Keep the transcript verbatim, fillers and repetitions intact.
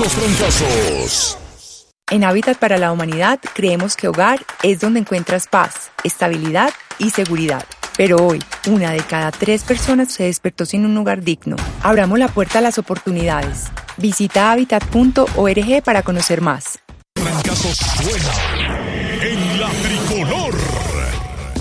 los trancazos. En Hábitat para la Humanidad creemos que hogar es donde encuentras paz, estabilidad y seguridad. Pero hoy, una de cada tres personas se despertó sin un hogar digno. Abramos la puerta a las oportunidades. Visita hábitat punto org para conocer más. Trancazos suena en la tricolor.